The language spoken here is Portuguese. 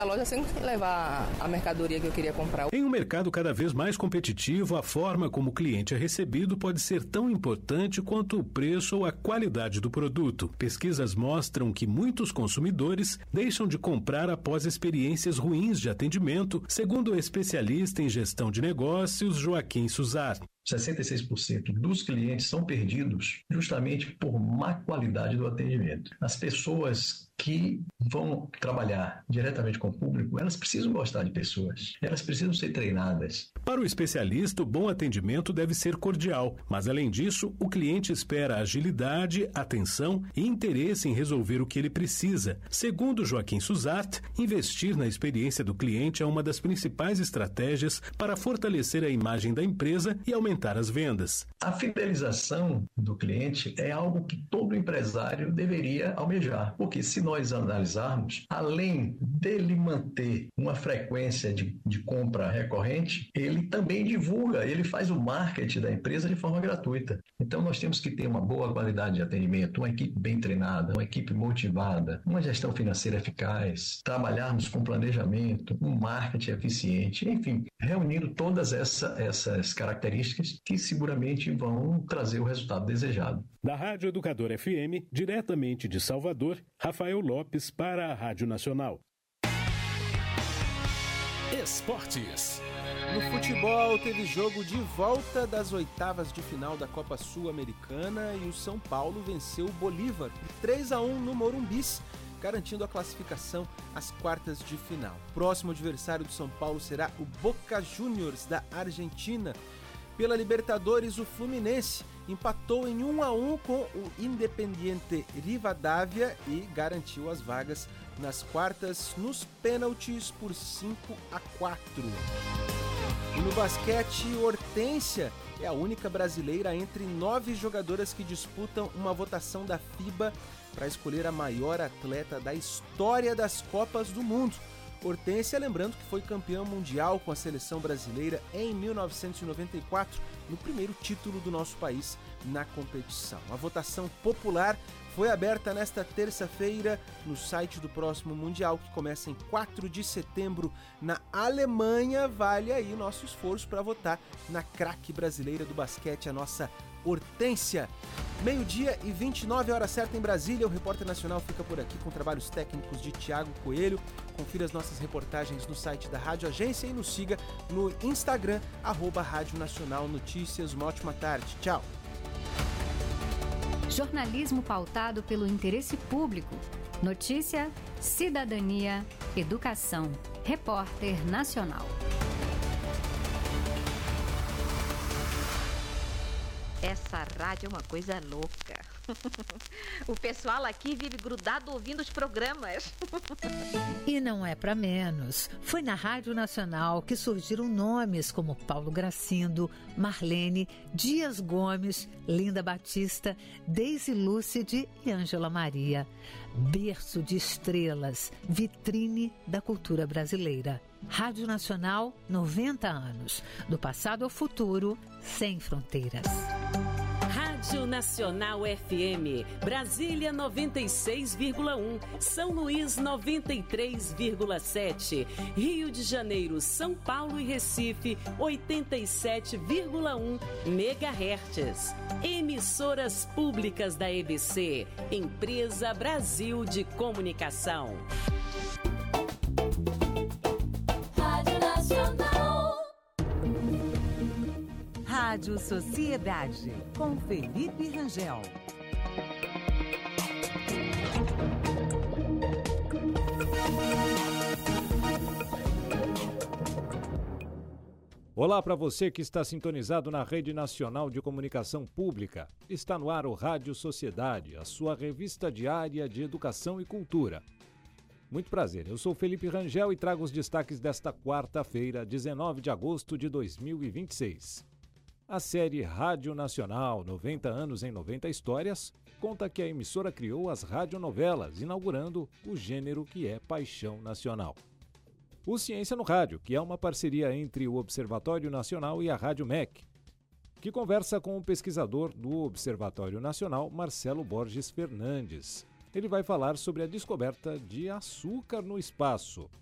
A loja sem levar a mercadoria que eu queria comprar. Em um mercado cada vez mais competitivo, a forma como o cliente é recebido pode ser tão importante quanto o preço ou a qualidade do produto. Pesquisas mostram que muitos consumidores deixam de comprar após experiências ruins de atendimento, segundo o especialista em gestão de negócios Joaquim Suzar. 66% dos clientes são perdidos justamente por má qualidade do atendimento. As pessoas que vão trabalhar diretamente com o público, elas precisam gostar de pessoas, elas precisam ser treinadas. Para o especialista, o bom atendimento deve ser cordial, mas além disso, o cliente espera agilidade, atenção e interesse em resolver o que ele precisa. Segundo Joaquim Suzart, investir na experiência do cliente é uma das principais estratégias para fortalecer a imagem da empresa e aumentar as vendas. A fidelização do cliente é algo que todo empresário deveria almejar, porque se nós analisarmos, além dele manter uma frequência de compra recorrente, ele também divulga, ele faz o marketing da empresa de forma gratuita. Então nós temos que ter uma boa qualidade de atendimento, uma equipe bem treinada, uma equipe motivada, uma gestão financeira eficaz, trabalharmos com planejamento, um marketing eficiente, enfim, reunindo todas essas características que seguramente vão trazer o resultado desejado. Da Rádio Educador FM, diretamente de Salvador, Rafael Lopes para a Rádio Nacional. Esportes. No futebol, teve jogo de volta das oitavas de final da Copa Sul-Americana e o São Paulo venceu o Bolívar por 3-1 no Morumbis, garantindo a classificação às quartas de final. O próximo adversário do São Paulo será o Boca Juniors da Argentina. Pela Libertadores, o Fluminense empatou em 1-1 com o Independiente Rivadavia e garantiu as vagas nas quartas nos pênaltis por 5-4. E no basquete, Hortência é a única brasileira entre 9 jogadoras que disputam uma votação da FIBA para escolher a maior atleta da história das Copas do Mundo. Hortência, lembrando que foi campeã mundial com a seleção brasileira em 1994, no primeiro título do nosso país na competição. A votação popular foi aberta nesta terça-feira no site do próximo Mundial, que começa em 4 de setembro na Alemanha. Vale aí nosso esforço para votar na craque brasileira do basquete, a nossa Hortência. 12h29, hora certa em Brasília. O Repórter Nacional fica por aqui com trabalhos técnicos de Tiago Coelho. Confira as nossas reportagens no site da Rádio Agência e nos siga no Instagram, @Rádio Nacional Notícias. Uma ótima tarde. Tchau. Jornalismo pautado pelo interesse público. Notícia, cidadania, educação. Repórter Nacional. Essa rádio é uma coisa louca. O pessoal aqui vive grudado ouvindo os programas. E não é para menos. Foi na Rádio Nacional que surgiram nomes como Paulo Gracindo, Marlene, Dias Gomes, Linda Batista, Deise Lúcide e Ângela Maria. Berço de estrelas, vitrine da cultura brasileira. Rádio Nacional, 90 anos. Do passado ao futuro, sem fronteiras. Rádio Nacional FM, Brasília 96,1, São Luís 93,7, Rio de Janeiro, São Paulo e Recife 87,1 MHz. Emissoras públicas da EBC, Empresa Brasil de Comunicação. Rádio Nacional. Rádio Sociedade, com Felipe Rangel. Olá para você que está sintonizado na Rede Nacional de Comunicação Pública. Está no ar o Rádio Sociedade, a sua revista diária de educação e cultura. Muito prazer, eu sou Felipe Rangel e trago os destaques desta quarta-feira, 19 de agosto de 2026. A série Rádio Nacional, 90 anos em 90 histórias, conta que a emissora criou as radionovelas, inaugurando o gênero que é paixão nacional. O Ciência no Rádio, que é uma parceria entre o Observatório Nacional e a Rádio MEC, que conversa com o pesquisador do Observatório Nacional, Marcelo Borges Fernandes. Ele vai falar sobre a descoberta de açúcar no espaço.